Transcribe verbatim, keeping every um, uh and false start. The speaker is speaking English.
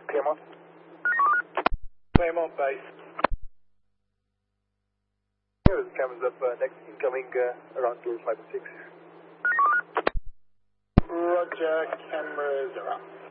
Claremont. Claremont base. Here is cameras up, uh, next incoming uh, around door five six. Roger, cameras are up.